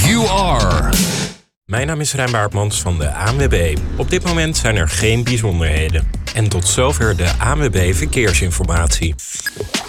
you are. Mijn naam is Rijn Baartmans van de ANWB. Op dit moment zijn er geen bijzonderheden. En tot zover de ANWB Verkeersinformatie.